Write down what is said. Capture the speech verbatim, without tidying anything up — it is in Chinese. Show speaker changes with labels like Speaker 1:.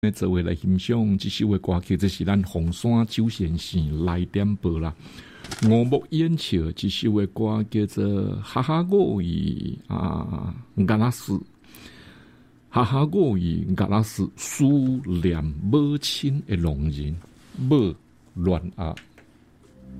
Speaker 1: 做位来欣赏这首的歌曲，这是咱红山周先生来点播啦。五木烟笑这首的歌叫做《哈哈我语》啊，嘎拉斯，哈哈我语嘎拉斯思念母亲的容人，母乱啊